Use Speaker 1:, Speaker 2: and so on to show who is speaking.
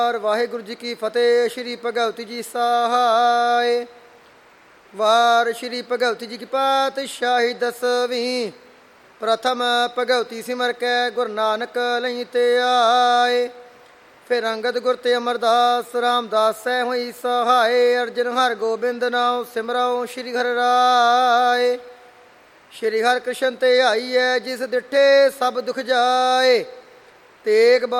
Speaker 1: ਵਾਹਿਗੁਰੂ ਜੀ ਕੀ ਫਤਿਹ। ਸ਼੍ਰੀ ਭਗਵਤੀ ਜੀ ਸਹਾਇ। ਵਾਰ ਸ਼੍ਰੀ ਭਗਵਤੀ ਜੀ ਕੀ ਪਾਤਸ਼ਾਹੀ ਦਸਵੀਂ। ਪ੍ਰਥਮ ਭਗਵਤੀ ਸਿਮਰ ਕੈ ਗੁਰੂ ਨਾਨਕ ਲਈ ਤੇ ਆਏ। ਫਿਰ ਅੰਗਦ ਗੁਰ ਤੇ ਅਮਰਦਾਸ ਰਾਮਦਾਸ ਸਹਿ ਹੋਈ ਸਹਾਇ। ਅਰਜਨ ਹਰ ਗੋਬਿੰਦ ਨਾਉ ਸਿਮਰਉ ਸ਼੍ਰੀ ਹਰਿ ਰਾਏ। ਸ਼੍ਰੀ ਹਰਿ ਕ੍ਰਿਸ਼ਨ ਤੇ ਆਈਐ ਜਿਸ ਡਿਠੇ ਸਭ ਦੁਖ ਜਾਏ। ਤੇਗ